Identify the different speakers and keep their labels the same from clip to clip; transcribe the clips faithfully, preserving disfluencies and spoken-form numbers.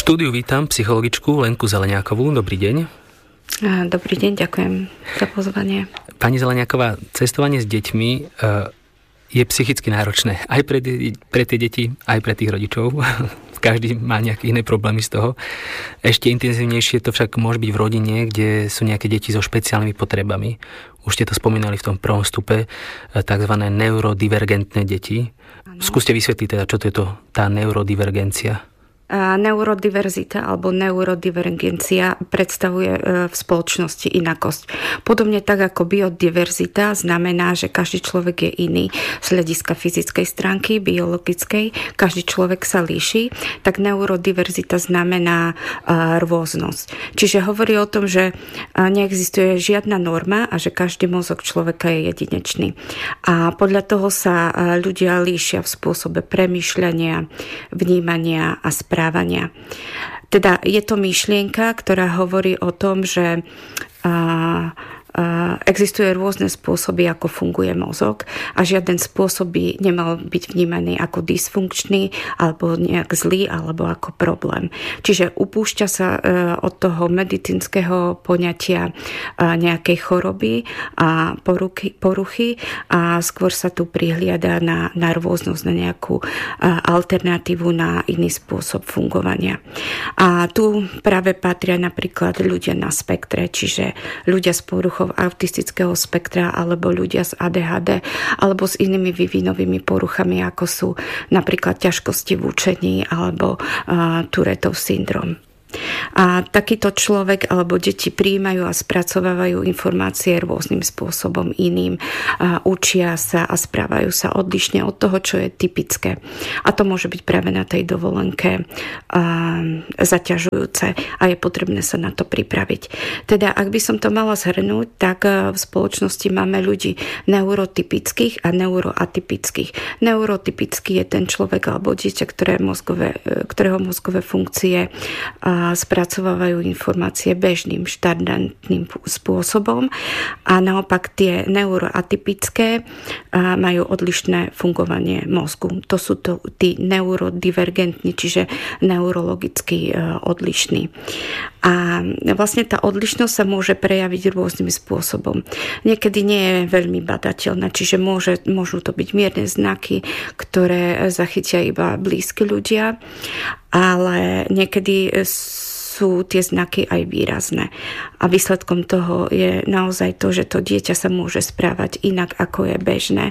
Speaker 1: štúdiu vítam psychologičku Lenku Zeleniakovú. Dobrý deň.
Speaker 2: Dobrý deň, ďakujem za pozvanie.
Speaker 1: Pani Zeleniaková, cestovanie s deťmi je psychicky náročné. Aj pre, pre tie deti, aj pre tých rodičov. Každý má nejaké iné problémy z toho. Ešte intenzívnejšie to však môže byť v rodine, kde sú nejaké deti so špeciálnymi potrebami. Už ste to spomínali v tom prvom stupe, takzvané neurodivergentné deti. Ano. Skúste vysvetliť teda, čo to je to, tá neurodivergencia.
Speaker 2: Neurodiverzita alebo neurodivergencia predstavuje v spoločnosti inakosť. Podobne tak ako biodiverzita znamená, že každý človek je iný z hľadiska fyzickej stránky, biologickej, každý človek sa líši, tak neurodiverzita znamená rôznosť. Čiže hovorí o tom, že neexistuje žiadna norma a že každý mozog človeka je jedinečný. A podľa toho sa ľudia líšia v spôsobe premýšľania, vnímania a správania. správania. Teda je to myšlienka, ktorá hovorí o tom, že a, existuje rôzne spôsoby, ako funguje mozog a žiaden spôsob by nemal byť vnímaný ako dysfunkčný alebo nejak zlý alebo ako problém. Čiže upúšťa sa od toho medicínskeho poňatia nejakej choroby a poruchy, poruchy a skôr sa tu prihliada na, na rôznosť, na nejakú alternatívu, na iný spôsob fungovania. A tu práve patria napríklad ľudia na spektre, čiže ľudia s poruchou autistického spektra alebo ľudia s á dé há dé alebo s inými vývinovými poruchami, ako sú napríklad ťažkosti v učení alebo uh, Tourettov syndrom. A takýto človek alebo deti prijímajú a spracovávajú informácie rôznym spôsobom iným, a učia sa a správajú sa odlišne od toho, čo je typické. A to môže byť práve na tej dovolenke zaťažujúce a je potrebné sa na to pripraviť. Teda, ak by som to mala zhrnúť, tak v spoločnosti máme ľudí neurotypických a neuroatypických. Neurotypický je ten človek alebo dieťa, ktoré mozgové, ktorého mozgové funkcie spracovávajú informácie bežným, štandardným spôsobom a naopak tie neuroatypické majú odlišné fungovanie mozgu. To sú to tí neurodivergentní, čiže neurologicky odlišní. A vlastne tá odlišnosť sa môže prejaviť rôznym spôsobom. Niekedy nie je veľmi badateľná, čiže môže, môžu to byť mierne znaky, ktoré zachytia iba blízki ľudia, ale niekedy sú tie znaky aj výrazné. A výsledkom toho je naozaj to, že to dieťa sa môže správať inak, ako je bežné.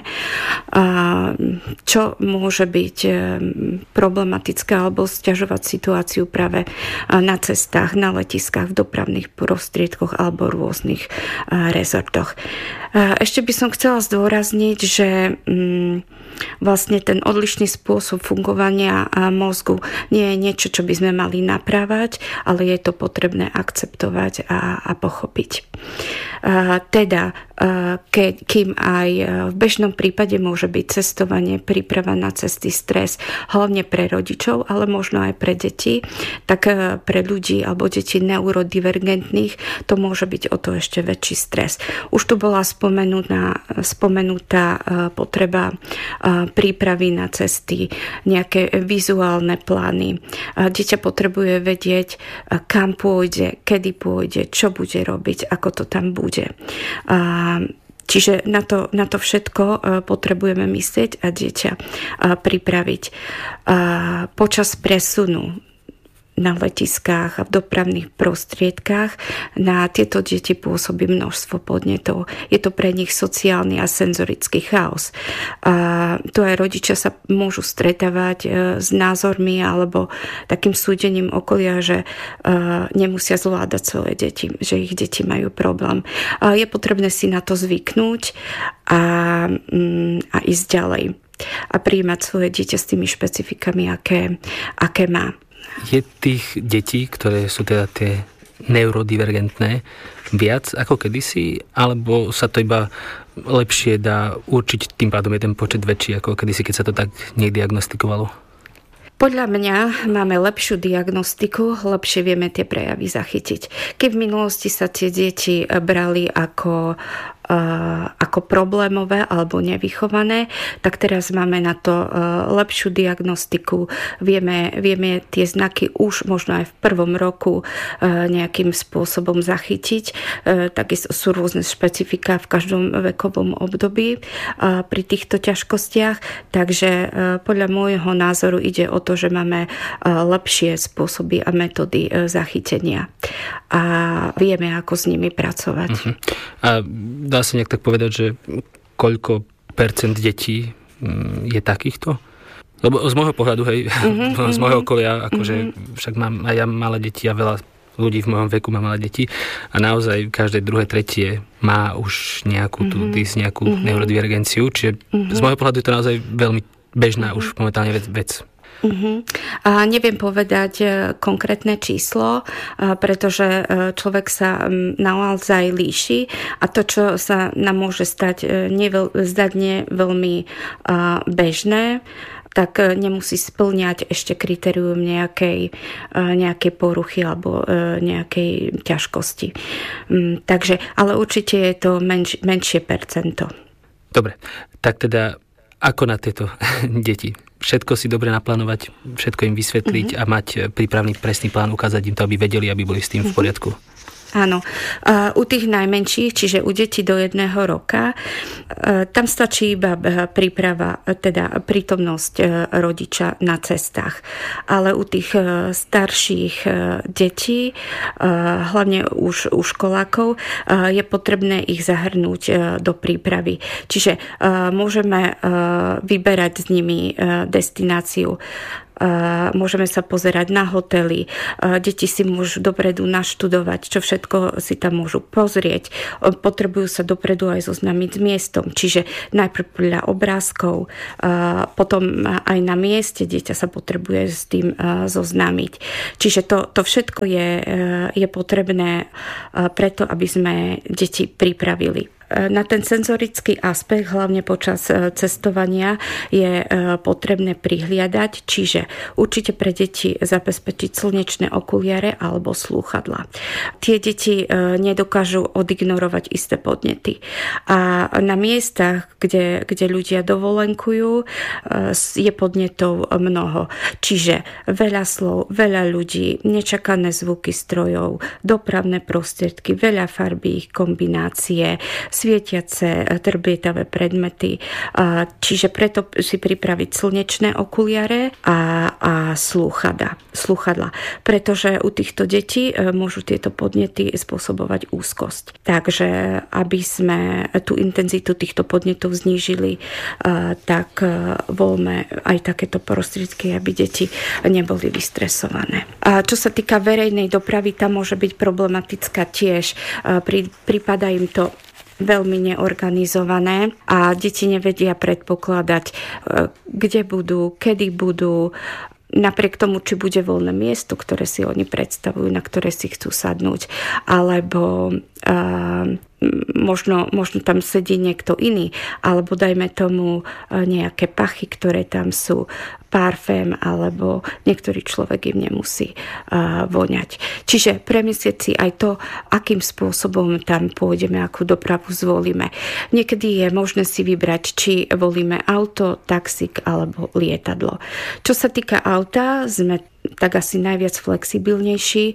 Speaker 2: Čo môže byť problematické alebo sťažovať situáciu práve na cestách, na letiskách, v dopravných prostriedkoch alebo rôznych rezortoch. Ešte by som chcela zdôrazniť, že vlastne ten odlišný spôsob fungovania mozgu nie je niečo, čo by sme mali naprávať, ale je to potrebné akceptovať a, a pochopiť. Teda, keď, kým aj v bežnom prípade môže byť cestovanie, príprava na cesty, stres, hlavne pre rodičov, ale možno aj pre deti, tak pre ľudí alebo deti neurodivergentných to môže byť o to ešte väčší stres. Už tu bola spomenutá, spomenutá potreba prípravy na cesty, nejaké vizuálne plány. Dieťa potrebuje vedieť, kam pôjde, kedy pôjde, čo bude robiť, ako to tam bude. Čiže na to, na to všetko potrebujeme myslieť a dieťa pripraviť. Počas presunu na letiskách a v dopravných prostriedkách na tieto deti pôsobí množstvo podnetov. Je to pre nich sociálny a senzorický chaos. A tu aj rodičia sa môžu stretávať s názormi alebo takým súdením okolia, že nemusia zvládať svoje deti, že ich deti majú problém. A je potrebné si na to zvyknúť a, a ísť ďalej a prijímať svoje dieťa s tými špecifikami, aké, aké má.
Speaker 1: Je tých detí, ktoré sú teda tie neurodivergentné, viac ako kedysi, alebo sa to iba lepšie dá určiť, tým pádom je ten počet väčší ako kedysi, keď sa to tak nediagnostikovalo?
Speaker 2: Podľa mňa máme lepšiu diagnostiku, lepšie vieme tie prejavy zachytiť. Keď v minulosti sa tie deti brali ako ako problémové alebo nevychované, tak teraz máme na to lepšiu diagnostiku. Vieme, vieme tie znaky už možno aj v prvom roku nejakým spôsobom zachytiť. Takisto sú rôzne špecifika v každom vekovom období pri týchto ťažkostiach. Takže podľa môjho názoru ide o to, že máme lepšie spôsoby a metódy zachytenia. A vieme, ako s nimi pracovať. Uh-huh.
Speaker 1: A dá sa nejak tak povedať, že koľko percent detí je takýchto? Lebo z môjho pohľadu, hej, uh-huh, z môjho okolia, akože uh-huh. však mám aj ja malé deti a veľa ľudí v mojom veku má malé deti a naozaj každé druhé, tretie má už nejakú tú uh-huh. dys, nejakú uh-huh. neurodivergenciu, čiže uh-huh. z môjho pohľadu je to naozaj veľmi bežná uh-huh. už momentálne vec. vec.
Speaker 2: Uh-huh. A neviem povedať konkrétne číslo, pretože človek sa naozaj líši a to, čo sa nám môže stať, neveľ, zdať nie veľmi bežné, tak nemusí spĺňať ešte kritérium nejakej, nejakej poruchy alebo nejakej ťažkosti. Takže, ale určite je to menš, menšie percento.
Speaker 1: Dobre, tak teda ako na tieto deti? Všetko si dobre naplánovať, všetko im vysvetliť uh-huh. a mať prípravný presný plán, ukázať im to, aby vedeli, aby boli s tým uh-huh. v poriadku.
Speaker 2: Áno. U tých najmenších, čiže u detí do jedného roka, tam stačí iba príprava, teda prítomnosť rodiča na cestách. Ale u tých starších detí, hlavne už u školákov, je potrebné ich zahrnúť do prípravy. Čiže môžeme vyberať s nimi destináciu. Môžeme sa pozerať na hotely, deti si môžu dopredu naštudovať, čo všetko si tam môžu pozrieť, potrebujú sa dopredu aj zoznámiť s miestom, čiže najprv podľa obrázkov, potom aj na mieste dieťa sa potrebuje s tým zoznámiť. Čiže to, to všetko je, je potrebné preto, aby sme deti pripravili. Na ten senzorický aspekt, hlavne počas cestovania, je potrebné prihliadať, čiže určite pre deti zabezpečiť slnečné okuliare alebo slúchadlá. Tie deti nedokážu odignorovať isté podnety. A na miestach, kde, kde ľudia dovolenkujú, je podnetov mnoho. Čiže veľa slov, veľa ľudí, nečakané zvuky strojov, dopravné prostriedky, veľa farbí, kombinácie, svietiace, trbietavé predmety. Čiže preto si pripraviť slnečné okuliare a, a slúchadla. slúchadla. Pretože u týchto detí môžu tieto podnety spôsobovať úzkosť. Takže aby sme tú intenzitu týchto podnetov znížili, tak voľme aj takéto prostriedky, aby deti neboli vystresované. A čo sa týka verejnej dopravy, tam môže byť problematická tiež. Prípada im to veľmi neorganizované a deti nevedia predpokladať, kde budú, kedy budú, napriek tomu, či bude voľné miesto, ktoré si oni predstavujú, na ktoré si chcú sadnúť, alebo uh, možno, možno tam sedí niekto iný, alebo dajme tomu nejaké pachy, ktoré tam sú, parfém, alebo niektorý človek im nemusí uh, voňať. Čiže premyslieť si aj to, akým spôsobom tam pôjdeme, akú dopravu zvolíme. Niekedy je možné si vybrať, či volíme auto, taxík alebo lietadlo. Čo sa týka auta, sme tak asi najviac flexibilnejší.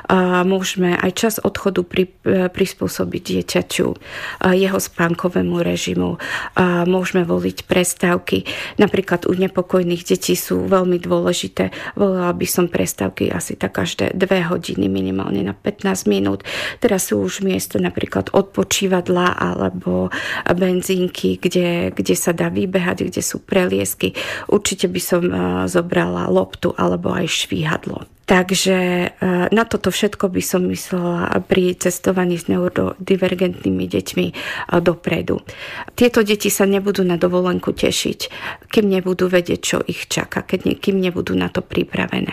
Speaker 2: Môžeme aj čas odchodu pri, prispôsobiť dieťaťu, jeho spánkovému režimu. Môžeme voliť prestávky. Napríklad u nepokojných detí sú veľmi dôležité. Volila by som prestávky asi tak každé dve hodiny, minimálne na pätnásť minút. Teraz sú už miesto napríklad odpočívadla alebo benzínky, kde, kde sa dá vybehať, kde sú preliesky. Určite by som zobrala loptu alebo aj švíhadlo. Takže na toto všetko by som myslela pri cestovaní s neurodivergentnými deťmi dopredu. Tieto deti sa nebudú na dovolenku tešiť, kým nebudú vedieť, čo ich čaká, kým nebudú na to pripravené.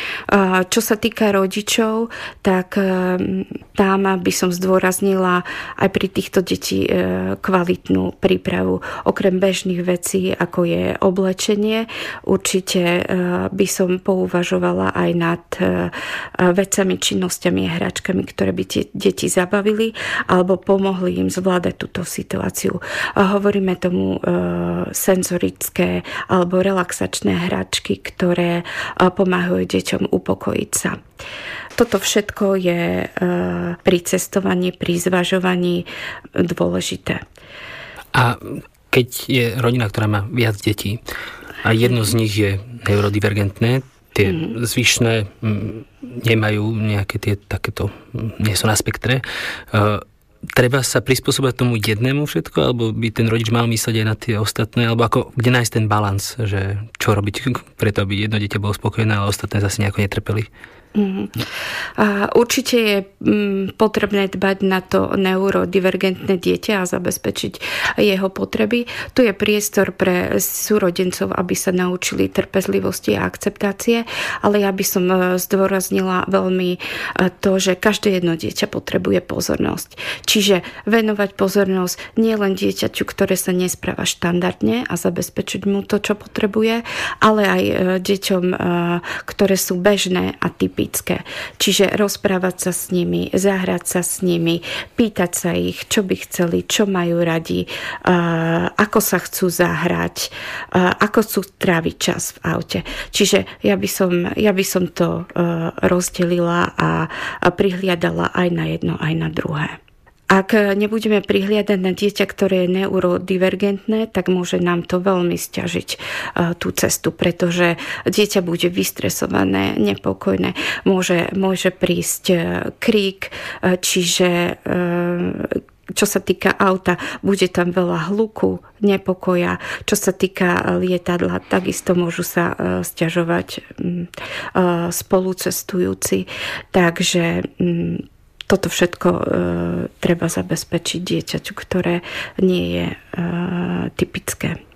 Speaker 2: Čo sa týka rodičov, tak tam by som zdôraznila aj pri týchto detí kvalitnú prípravu. Okrem bežných vecí, ako je oblečenie, určite by som pouvažovala aj nad nad vecami, činnosťami a hračkami, ktoré by tie deti zabavili alebo pomohli im zvládať túto situáciu. Hovoríme tomu senzorické alebo relaxačné hračky, ktoré pomáhajú deťom upokojiť sa. Toto všetko je pri cestovaní, pri zvažovaní dôležité.
Speaker 1: A keď je rodina, ktorá má viac detí a jedno z nich je neurodivergentné, tie mm. zvyšné nemajú nejaké tie takéto, nie sú na spektre, treba sa prispôsobať tomu jednému všetko, alebo by ten rodič mal myslieť aj na tie ostatné, alebo ako, kde nájsť ten balans, že čo robiť preto, aby jedno dieťa bolo spokojné, ale ostatné zase nejako netrpeli?
Speaker 2: Mm. A určite je mm, potrebné dbať na to neurodivergentné dieťa a zabezpečiť jeho potreby. Tu je priestor pre súrodencov, aby sa naučili trpezlivosti a akceptácie, ale ja by som zdôraznila veľmi to, že každé jedno dieťa potrebuje pozornosť. Čiže venovať pozornosť nielen dieťaťu, ktoré sa nespráva štandardne a zabezpečiť mu to, čo potrebuje, ale aj deťom, ktoré sú bežné a typické. Čiže rozprávať sa s nimi, zahrať sa s nimi, pýtať sa ich, čo by chceli, čo majú radi, ako sa chcú zahrať, ako chcú tráviť čas v aute. Čiže ja by som, ja by som to rozdelila a prihliadala aj na jedno, aj na druhé. Ak nebudeme prihliadať na dieťa, ktoré je neurodivergentné, tak môže nám to veľmi sťažiť tú cestu, pretože dieťa bude vystresované, nepokojné, môže, môže prísť krík, čiže čo sa týka auta, bude tam veľa hluku, nepokoja. Čo sa týka lietadla, takisto môžu sa sťažovať spolucestujúci. Takže toto všetko e, treba zabezpečiť dieťaťu, ktoré nie je e, typické.